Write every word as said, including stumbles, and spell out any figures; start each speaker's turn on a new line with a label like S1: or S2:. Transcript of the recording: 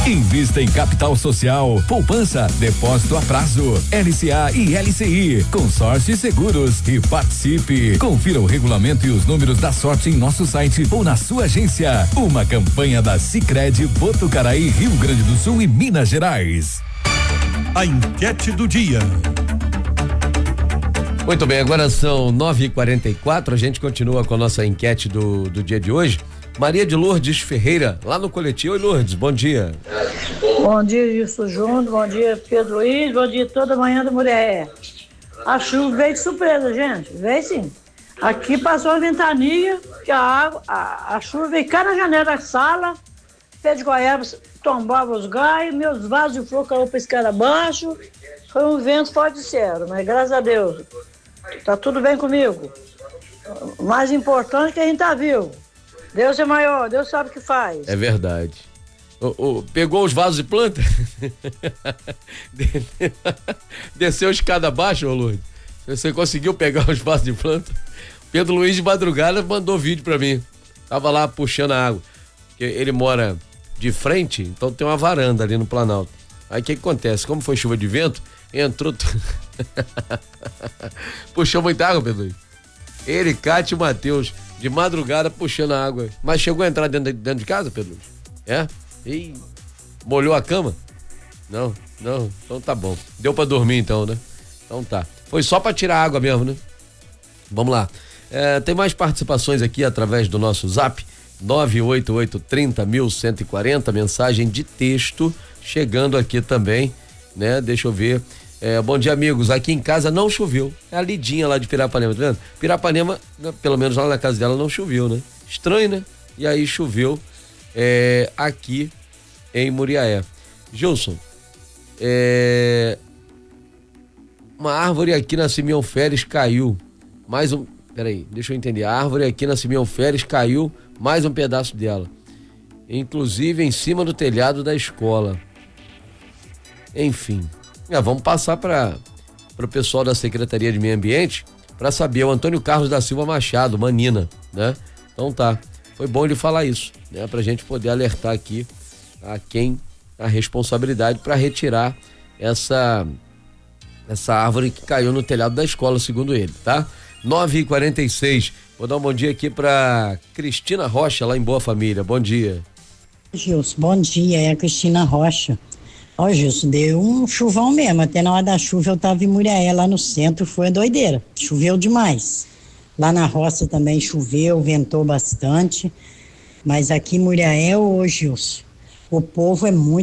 S1: Invista em capital social, poupança, depósito a prazo, L C A e L C I, consórcio e seguros e participe. Confira o regulamento e os números da sorte em nosso site ou na sua agência. Uma campanha da Sicredi Botucaraí, Rio Grande do Sul e Minas Gerais.
S2: A enquete do dia.
S3: Muito bem, agora são nove e quarenta e quatro, a gente continua com a nossa enquete do, do dia de hoje. Maria de Lourdes Ferreira, lá no Coletivo. Oi, Lourdes, bom dia.
S4: Bom dia, Gilson Júnior, bom dia, Pedro Luiz, bom dia toda manhã da mulher. A chuva veio de surpresa, gente, veio sim. Aqui passou a ventania, que a água, a, a chuva veio cá na janela da sala, pé de goiaba tombava os galhos, meus vasos de flor caiu para escada abaixo, foi um vento forte de céu, mas graças a Deus, tá tudo bem comigo. O mais importante é que a gente tá vivo. Deus é maior, Deus sabe o que faz.
S3: É verdade. O, o, pegou os vasos de planta? Desceu a escada abaixo, ô Lourdes? Você conseguiu pegar os vasos de planta? Pedro Luiz de madrugada mandou vídeo pra mim. Tava lá puxando a água. Porque ele mora de frente, então tem uma varanda ali no Planalto. Aí o que, que acontece? Como foi chuva de vento, entrou. T... Puxou muita água, Pedro Luiz. Ele, Cátia e o Matheus, de madrugada puxando a água. Mas chegou a entrar dentro de, dentro de casa, Pedro Luiz? É? E molhou a cama? Não, não, então tá bom. Deu pra dormir então, né? Então tá. Foi só pra tirar água mesmo, né? Vamos lá. É, tem mais participações aqui através do nosso zap nove oito oito, trinta mil cento e quarenta, mensagem de texto chegando aqui também, né? Deixa eu ver. É, bom dia, amigos. Aqui em casa não choveu. É a Lidinha lá de Pirapanema, tá vendo? Pirapanema, pelo menos lá na casa dela, não choveu, né? Estranho, né? E aí choveu é, aqui em Muriaé. Gilson, é, uma árvore aqui na Simeão Férez caiu. Mais um. Peraí, deixa eu entender. A árvore aqui na Simeão Férez caiu, mais um pedaço dela. Inclusive em cima do telhado da escola. Enfim. É, vamos passar para o pessoal da Secretaria de Meio Ambiente para saber. O Antônio Carlos da Silva Machado, Manina, né? Então tá. Foi bom ele falar isso, né? Pra gente poder alertar aqui a quem a responsabilidade para retirar essa essa árvore que caiu no telhado da escola, segundo ele, tá? nove e quarenta e seis. Vou dar um bom dia aqui para Cristina Rocha, lá em Boa Família. Bom dia.
S5: Gilson, bom dia. É a Cristina Rocha. Ó, Gilson, deu um chuvão mesmo. Até na hora da chuva eu tava em Muriaé, lá no centro, foi a doideira. Choveu demais. Lá na roça também choveu, ventou bastante. Mas aqui em Muriaé, ô Gilson, o povo é muito